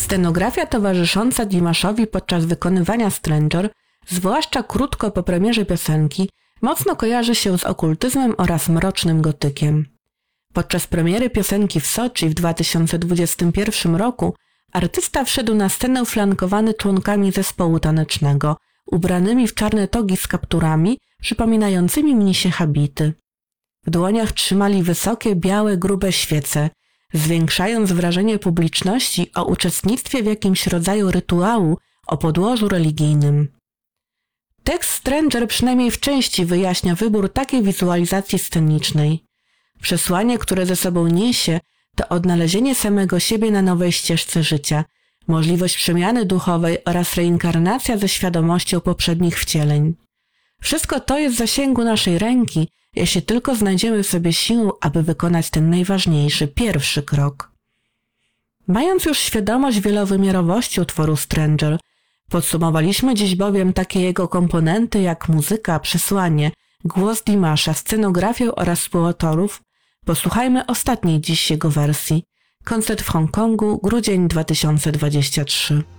Scenografia towarzysząca Dimaszowi podczas wykonywania Stranger, zwłaszcza krótko po premierze piosenki, mocno kojarzy się z okultyzmem oraz mrocznym gotykiem. Podczas premiery piosenki w Soczi w 2021 roku artysta wszedł na scenę flankowany członkami zespołu tanecznego, ubranymi w czarne togi z kapturami przypominającymi mnisie habity. W dłoniach trzymali wysokie, białe, grube świece, zwiększając wrażenie publiczności o uczestnictwie w jakimś rodzaju rytuału o podłożu religijnym. Tekst Stranger przynajmniej w części wyjaśnia wybór takiej wizualizacji scenicznej. Przesłanie, które ze sobą niesie, to odnalezienie samego siebie na nowej ścieżce życia, możliwość przemiany duchowej oraz reinkarnacja ze świadomością poprzednich wcieleń. Wszystko to jest w zasięgu naszej ręki, jeśli tylko znajdziemy w sobie siłę, aby wykonać ten najważniejszy, pierwszy krok. Mając już świadomość wielowymiarowości utworu Stranger, podsumowaliśmy dziś bowiem takie jego komponenty jak muzyka, przesłanie, głos Dimasza, scenografię oraz współautorów. Posłuchajmy ostatniej dziś jego wersji. Koncert w Hongkongu, grudzień 2023.